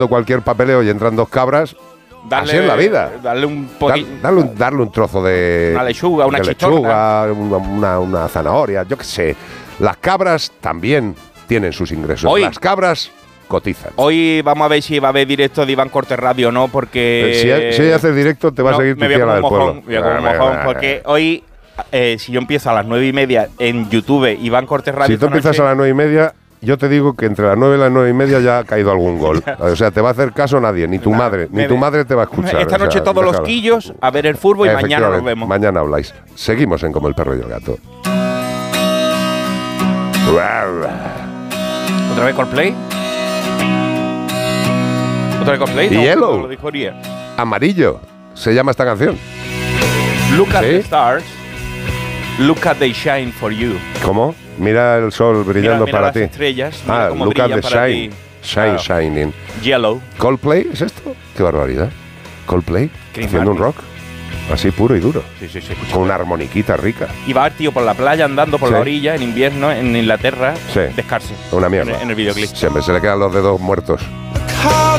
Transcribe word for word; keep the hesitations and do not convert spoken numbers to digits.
cualquier papeleo y entran dos cabras, Darle, así es la vida. Darle un poquito. Dar, darle, un, darle un trozo de una lechuga, una de chistorra. lechuga, una, una, una zanahoria, yo qué sé. Las cabras también tienen sus ingresos. Hoy, Las cabras cotizan. Hoy vamos a ver si va a haber directo de Iván Cortés Radio o no, porque... Si, si haces directo te va no, a seguir tu tía la del pueblo. Me voy a comer un mojón, porque hoy, eh, si yo empiezo a las nueve y media en YouTube, Iván Cortés Radio... Si tú empiezas noche, a las nueve y media... Yo te digo que entre las nueve y las nueve y media ya ha caído algún gol. O sea, te va a hacer caso nadie, ni tu nah, madre, ni tu madre te va a escuchar. Esta noche o sea, todos déjalo. Los quillos a ver el fútbol y mañana nos vemos. Mañana habláis. Seguimos en Como el perro y el gato. ¿Otra vez Coldplay? ¿Otra vez Coldplay? No, Yellow. Lo dijo Uriel. Amarillo. Se llama esta canción. Look at ¿Sí? the stars. Look at they shine for you. ¿Cómo? Mira el sol brillando mira, mira para las ti. Estrellas, ah, cómo look at the para shine. Ti. Shine, claro. shining. Yellow. ¿Coldplay es esto? Qué barbaridad. ¿Coldplay? Chris haciendo Martin. un rock. Así puro y duro. Sí, sí, sí. Con una armoniquita rica. Y va el tío por la playa andando por sí. la orilla en invierno en Inglaterra. Sí. Descalzo. Una mierda. En, en el videoclip. Siempre se le quedan los dedos muertos.